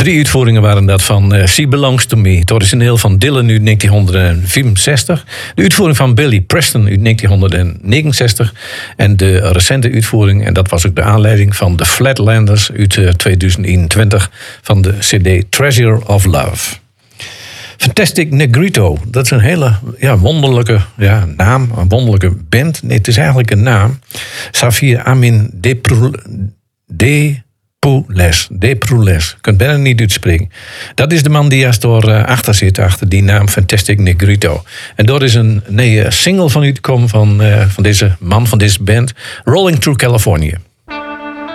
3 uitvoeringen waren dat van She Belongs to Me. Het origineel van Dylan uit 1964. De uitvoering van Billy Preston uit 1969. En de recente uitvoering, en dat was ook de aanleiding van de Flatlanders uit 2021 van de CD Treasure of Love. Fantastic Negrito, dat is een hele wonderlijke naam, een wonderlijke band. Nee, het is eigenlijk een naam. Xavier Amin Depoules. Je kunt bijna niet uitspreken. Dat is de man die juist achter zit, achter die naam Fantastic Negrito. En daar is een single van uitgekomen van deze man, van deze band, Rolling Through California.